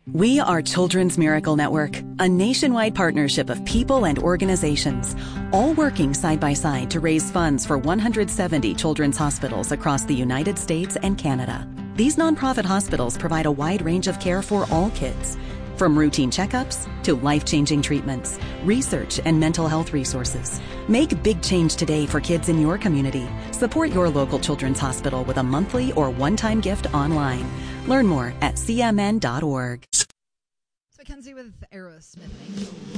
We are Children's Miracle Network, a nationwide partnership of people and organizations, all working side by side to raise funds for 170 children's hospitals across the United States and Canada. These nonprofit hospitals provide a wide range of care for all kids, from routine checkups to life-changing treatments, research, and mental health resources. Make big change today for kids in your community. Support your local children's hospital with a monthly or one-time gift online. Learn more at cmn.org. So Mackenzie with Aerosmith.